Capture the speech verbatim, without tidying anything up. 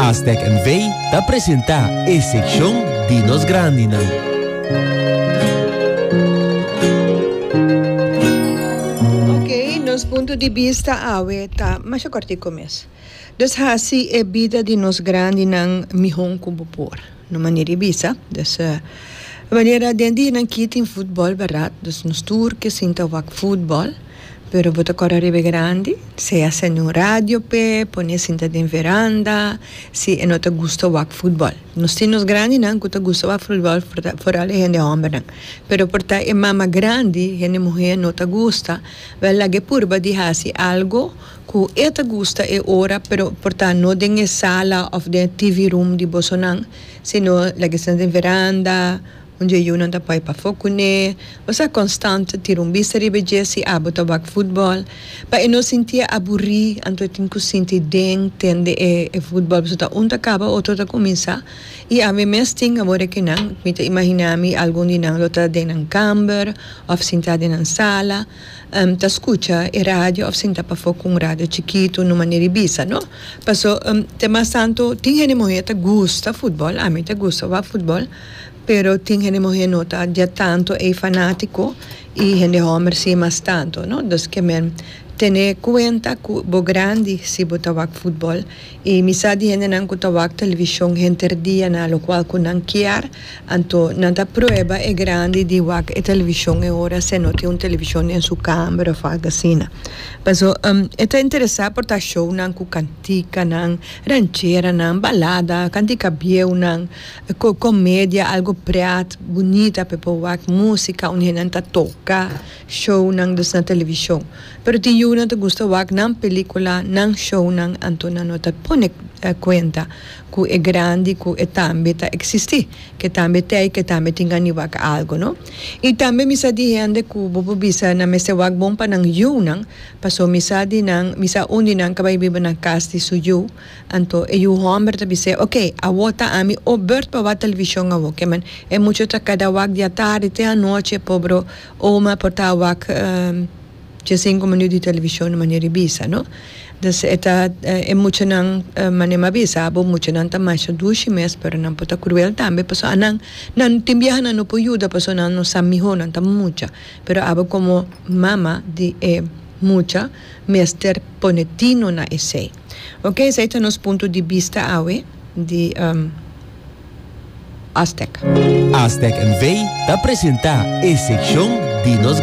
Aztec N V te apresenta a sección Dinos Grandina. Ok, nos punto de vista awe ta mas korti começo. Dus hasi e vida de nos grande nang mihon kubo por. No maneira bisa, dus uh, maneira dendi nang kit in futebol barat, dus nos turque sinta wak futebol. Pero vota correre arrive grandi, se hace no radio pe, pone sinta din veranda, si e nota gusto wak futebol. Nos tinos grandi nang kuta gusto wak futebol fora le gente hombre nang. Pero porta e mama grandi, gente mujer nota gusta, vela ge purba di hasi algo ku eta gusta e ora, pero porta no den e sala of the T V room di bosonang, sino la ge sinta din veranda, onde eu não dá para focune, você constante tira um bicho ribe jesi abo tabak futebol, para eu não sentia aburri, anto eu tinha que sentir den tende e, e futebol, você tá um acaba outro tá começa, e a mim mesmo tinha agora que não, me te imaginami algum dia não lota den na camber, ou sentada na sala, um, ta escuta e rádio, ou sentada para foco um rádio chiquito, numa maneira bisa, no? Passou, um, tema santo, tinha nem mulher te gusta futebol, a mim te gusta o futebol, pero tem gente mulher nota já tanto é fanático e gente homem sim mais tanto, não? Dos que men ter conta que bo grande se botawak futebol e misa di gente não botawak televisão gente dia na lo qual que não quer, anto nanta prueba é grande de wak e televisão é hora se não tem um televisão em sua câmera ou algo assim. Mas um, é interessante por tá show não com cantica não ranchera não balada cantica bieu não com comédia algo preto bonita para wak música onde nanta toca show não dos na televisão. Pero ti yun na te gusta wak ng pelikula, ng show ng anto na no te pone uh, cuenta ku e grande, ku e tambe ta existi, que tambe te que tambe tinga ni wak algo, no? E tambe misa di hende ku bobo bisa na mese wak bom pa ng yun nang, paso misa di nang, misa undi nang kabay biba ng casti su yu, anto e yu homer ta bise, okay, awota ami o bert pa wa televisyon nga wo, keman, e mucho ta kada wak di atari te anoche, pobro, oma porta wak, um, c'è cinque minuti di televisione maniera bisa, no? Das eta è mucho nang manema bisa, abo mucho nang tamasha dushi mes, pero nang pota cruel tambe, paso anang nan timbiahan na no po yuda, paso nang no samiho nang tam mucha, pero abo como mama di e mucha mester ponetino na essay. Ok, sa ito nos punto di vista awe di um, Aztec. Aztec N V te apresenta a sección Dinos